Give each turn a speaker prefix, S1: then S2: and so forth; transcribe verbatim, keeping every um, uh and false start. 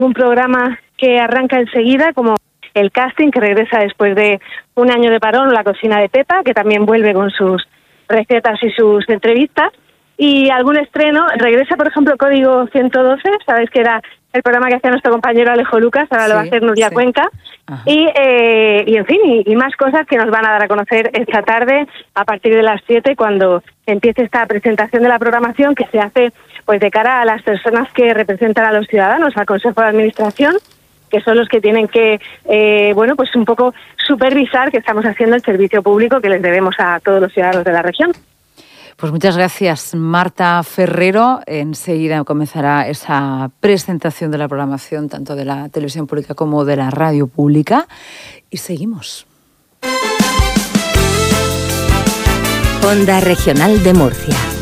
S1: un programa que arranca enseguida, como el casting, que regresa después de un año de parón, La cocina de Pepa, que también vuelve con sus recetas y sus entrevistas. Y algún estreno, regresa por ejemplo Código ciento doce, sabéis que era el programa que hacía nuestro compañero Alejo Lucas, ahora sí, lo va a hacer Nuria sí. Cuenca, y, eh, y en fin, y, y más cosas que nos van a dar a conocer esta tarde a partir de las siete, cuando empiece esta presentación de la programación que se hace pues de cara a las personas que representan a los ciudadanos, al Consejo de Administración, que son los que tienen que, eh, bueno, pues un poco supervisar que estamos haciendo el servicio público que les debemos a todos los ciudadanos de la región.
S2: Pues muchas gracias, Marta Ferrero. Enseguida comenzará esa presentación de la programación tanto de la televisión pública como de la radio pública. Y seguimos.
S3: Onda Regional de Murcia.